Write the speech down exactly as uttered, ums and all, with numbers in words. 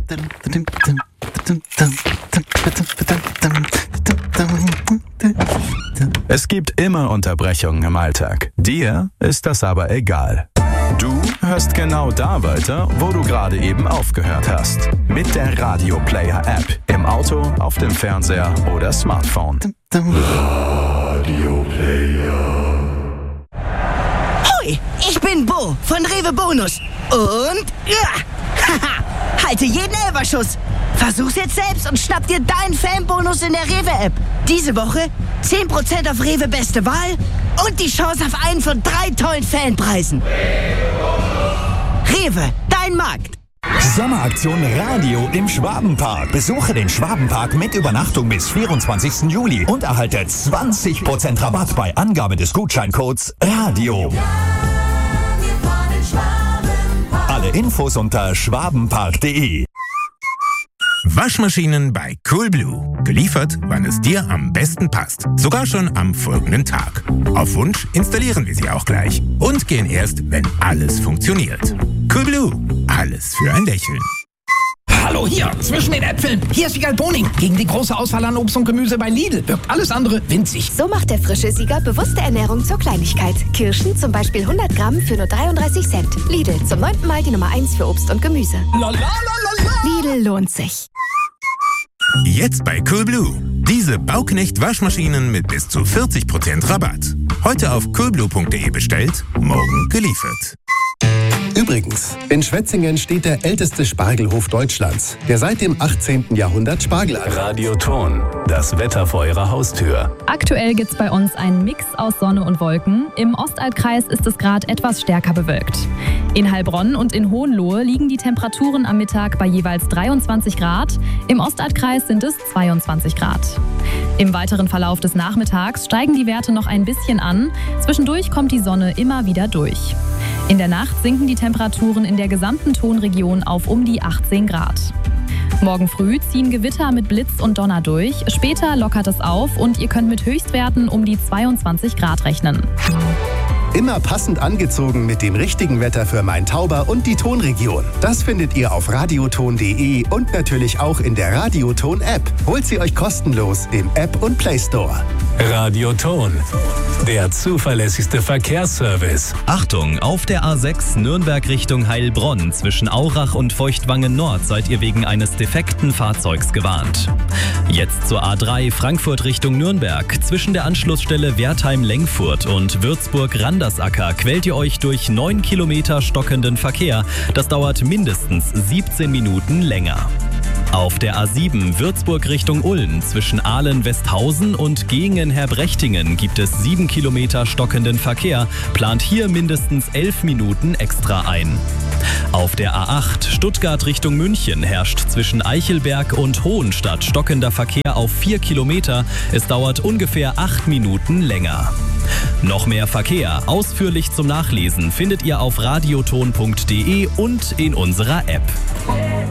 Es gibt immer Unterbrechungen im Alltag. Dir ist das aber egal. Du hörst genau da weiter, wo du gerade eben aufgehört hast. Mit der Radio Player App. Im Auto, auf dem Fernseher oder Smartphone. Radio Player. Hoi, ich bin Bo von Rewe Bonus. Und ja, haha, halte jeden Elferschuss. Versuch's jetzt selbst und schnapp dir deinen Fanbonus in der Rewe-App. Diese Woche zehn Prozent auf Rewe Beste Wahl und die Chance auf einen von drei tollen Fanpreisen. Rewe, dein Markt. Sommeraktion Radio im Schwabenpark. Besuche den Schwabenpark mit Übernachtung bis vierundzwanzigsten Juli und erhalte zwanzig Prozent Rabatt bei Angabe des Gutscheincodes Radio. Alle Infos unter schwabenpark punkt de. Waschmaschinen bei Coolblue. Geliefert, wann es dir am besten passt. Sogar schon am folgenden Tag. Auf Wunsch installieren wir sie auch gleich. Und gehen erst, wenn alles funktioniert. Coolblue. Alles für ein Lächeln. Hallo hier, zwischen den Äpfeln. Hier ist Siegal Boning. Gegen die große Auswahl an Obst und Gemüse bei Lidl wirkt alles andere winzig. So macht der frische Sieger bewusste Ernährung zur Kleinigkeit. Kirschen zum Beispiel hundert Gramm für nur dreiunddreißig Cent. Lidl, zum neunten Mal die Nummer eins für Obst und Gemüse. La, la, la, la, la. Lidl lohnt sich. Jetzt bei Coolblue. Diese Bauknecht-Waschmaschinen mit bis zu vierzig Prozent Rabatt. Heute auf coolblue punkt de bestellt, morgen geliefert. Übrigens, in Schwetzingen steht der älteste Spargelhof Deutschlands, der seit dem achtzehnten Jahrhundert Spargel anbaut. Radio Ton, das Wetter vor eurer Haustür. Aktuell gibt's bei uns einen Mix aus Sonne und Wolken. Im Ostaltkreis ist es gerade etwas stärker bewölkt. In Heilbronn und in Hohenlohe liegen die Temperaturen am Mittag bei jeweils dreiundzwanzig Grad. Im Ostaltkreis sind es zweiundzwanzig Grad. Im weiteren Verlauf des Nachmittags steigen die Werte noch ein bisschen an. Zwischendurch kommt die Sonne immer wieder durch. In der Nacht sinken die Temperaturen in der gesamten Tonregion auf um die achtzehn Grad. Morgen früh ziehen Gewitter mit Blitz und Donner durch. Später lockert es auf und ihr könnt mit Höchstwerten um die zweiundzwanzig Grad rechnen. Immer passend angezogen mit dem richtigen Wetter für Main-Tauber und die Tonregion. Das findet ihr auf radioton punkt de und natürlich auch in der Radioton-App. Holt sie euch kostenlos im App und Play Store. Radio Ton, der zuverlässigste Verkehrsservice. Achtung, auf der A sechs Nürnberg Richtung Heilbronn zwischen Aurach und Feuchtwangen Nord seid ihr wegen eines defekten Fahrzeugs gewarnt. Jetzt zur A drei Frankfurt Richtung Nürnberg. Zwischen der Anschlussstelle Wertheim-Lengfurt und Würzburg-Randersacker quält ihr euch durch neun Kilometer stockenden Verkehr. Das dauert mindestens siebzehn Minuten länger. Auf der A sieben Würzburg Richtung Ulm zwischen Ahlen-Westhausen und Gehingen-Herbrechtingen gibt es sieben Kilometer stockenden Verkehr. Plant hier mindestens elf Minuten extra ein. Auf der A acht Stuttgart Richtung München herrscht zwischen Eichelberg und Hohenstadt stockender Verkehr auf vier Kilometer. Es dauert ungefähr acht Minuten länger. Noch mehr Verkehr, ausführlich zum Nachlesen, findet ihr auf radioton punkt de und in unserer App.